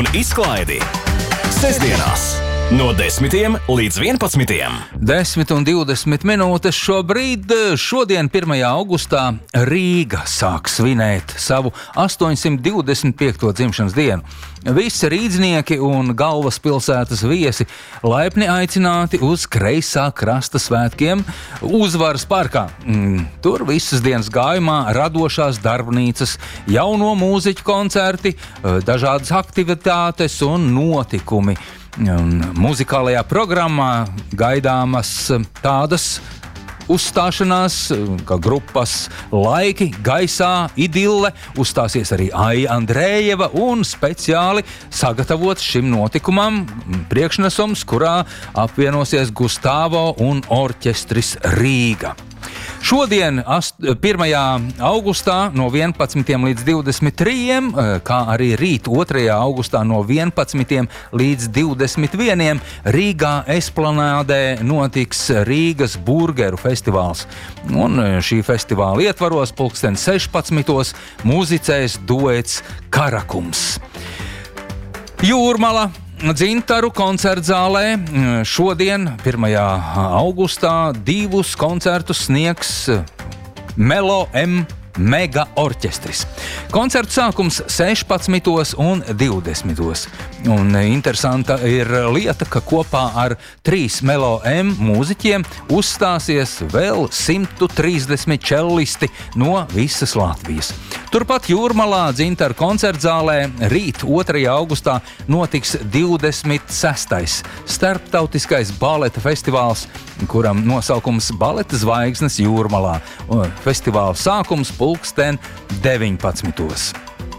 un izklaidi sestdienās no 10 līdz 11. 10:20 minūtes šobrīd. Šodien, 1. augustā, Rīga sāk svinēt savu 825. dzimšanas dienu. Visi rīdznieki un galvaspilsētas viesi laipni aicināti uz kreisā krasta svētkiem Uzvaras parkā. Tur visas dienas gājumā radošās darbnīcas, jauno mūziķu koncerti, dažādas aktivitātes un notikumi. Muzikālajā programmā gaidāmas tādas uzstāšanās, kā grupas Laiki, Gaisā, Idille, uzstāsies arī Aija Andrējeva un speciāli sagatavots šim notikumam priekšnesums, kurā apvienosies Gustavo un orķestris Rīga. Šodien, 1. augustā no 11 līdz 23, kā arī rīt 2. augustā no 11 līdz 21, Rīgā Esplanādē notiks Rīgas burgeru festivāls. Un šī festivāla ietvaros 16:00 muzicēs duets Karakums. Jūrmala Dzintaru koncertzālē šodien, 1. augustā, 2 koncertus sniegs Melo M mega orķestris. Koncertu sākums 16 un 20. Un interesanta ir lieta, ka kopā ar 3 Melo M mūziķiem uzstāsies vēl 130 čellisti no visas Latvijas. Turpat Jūrmalā Dzintaru koncertzālē rīt 2. augustā notiks 26. starptautiskais baleta festivāls, kuram nosaukums Baleta zvaigznes Jūrmalā. Festivāla sākums 19:00.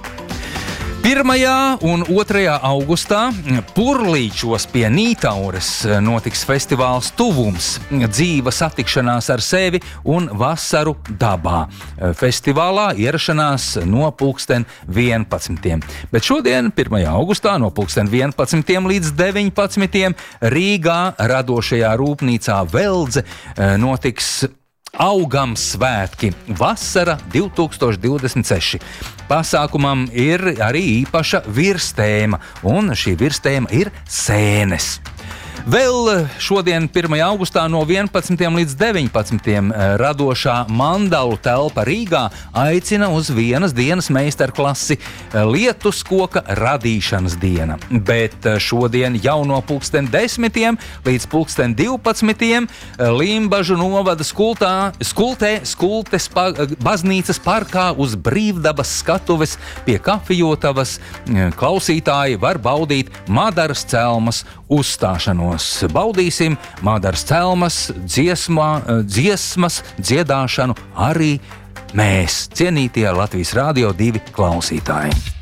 1. un 2. augustā Purlīčos pie Nītaures notiks festivāls Tuvums – dzīva satikšanās ar sevi un vasaru dabā. Festivālā ierašanās no 11:00. Bet šodien, 1. augustā, no 11:00 līdz 19. Rīgā radošajā rūpnīcā Veldze notiks Augam svētki – Vasara 2026. Pasākumam ir arī īpaša virstēma, un šī virstēma ir sēnes. Vēl šodien, 1. augustā, no 11 līdz 19. radošā Mandalu telpa Rīgā aicina uz vienas dienas meistarklasi Lietuskoka radīšanas diena. Bet šodien jau no 10:00 līdz 12:00 Limbažu novada Skultes baznīcas parkā uz brīvdabas skatuves pie kafijotavas klausītāji var baudīt Madaras celmas uzstāšanos. Baudīsim Madaras celmas, dziesmas, dziedāšanu arī mēs, cienītie Latvijas Rādio 2 klausītāji.